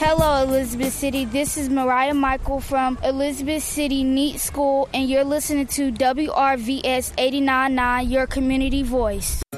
Hello, Elizabeth City. This is Mariah Michael from Elizabeth City Neat School, and you're listening to WRVS 89.9, your community voice.